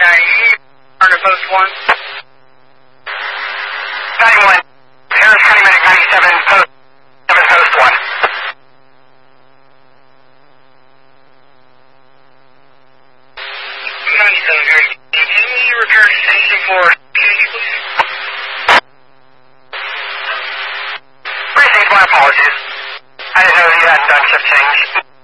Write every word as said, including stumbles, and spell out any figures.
ninety, Partner Post one. ninety-one, Harris County Medic ninety-seven, Post seven, Post one. ninety-seven, Harris. Can you repair station for Kennedy, please? Received, my apologies. I didn't know you hadn't done shift change.